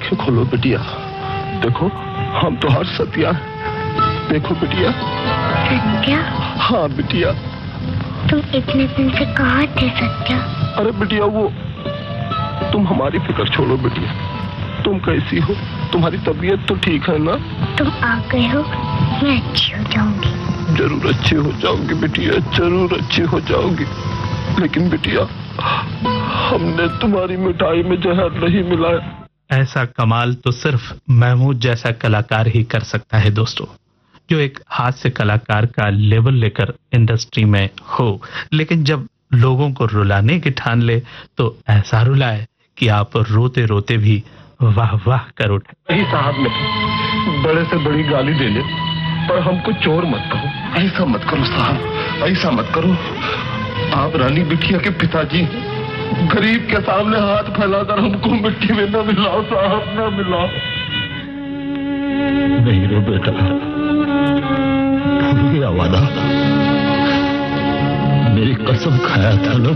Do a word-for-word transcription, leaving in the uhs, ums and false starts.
आंखें खोलो बिटिया, देखो हम तो हर सत्या है। देखो बिटिया। सत्या? हाँ बिटिया। तुम इतने दिन से कहाँ थे सत्या? अरे बिटिया वो, तुम हमारी फिक्र छोड़ो बिटिया, तुम कैसी हो, तुम्हारी तबीयत तो ठीक है ना? तुम आ गए हो, मैं अच्छी हो जाऊंगी। जरूर अच्छी हो जाओगी बिटिया, जरूर अच्छी हो जाओगी। लेकिन बिटिया, हमने तुम्हारी मिठाई में जहर नहीं मिलाया। ऐसा कमाल तो सिर्फ महमूद जैसा कलाकार ही कर सकता है दोस्तों, जो एक हास्य कलाकार का लेवल लेकर इंडस्ट्री में हो, लेकिन जब लोगों को रुलाने की ठान ले तो ऐसा रुलाए कि आप रोते रोते भी वाह वाह कर उठे। वही साहब ने बड़े से बड़ी गाली दे ले, पर हमको चोर मत कहो। ऐसा मत करो साहब, ऐसा मत करो। आप रानी बिटिया के पिताजी हैं, गरीब के सामने हाथ फैलाकर हमको मिट्टी में न मिलाओ साहब, न मिलाओ। नहीं रे बेटा, भूल गया वादा, मेरी कसम खाया था ना।